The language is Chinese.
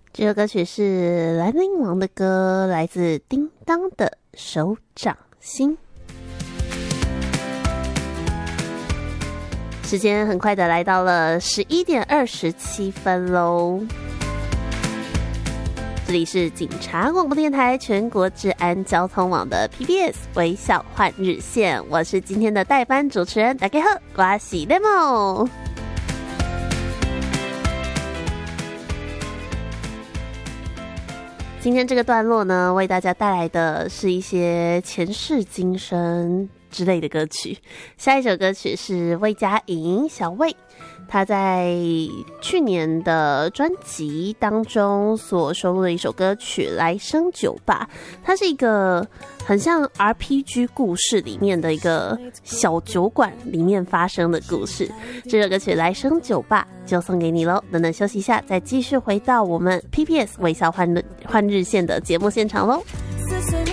这首歌曲是兰陵王的歌，来自叮当的手掌心。时间很快的来到了11点27分咯。这里是警察广播电台全国治安交通网的 PBS 微笑换日线，我是今天的代班主持人，大家好，我是 Lemon。今天这个段落呢，为大家带来的是一些前世今生之类的歌曲。下一首歌曲是魏佳莹小魏，他在去年的专辑当中所收录的一首歌曲《来生酒吧》，它是一个很像 RPG 故事里面的一个小酒馆里面发生的故事。这首歌曲《来生酒吧》就送给你咯。等等休息一下，再继续回到我们 PBS 微笑换日线的节目现场咯。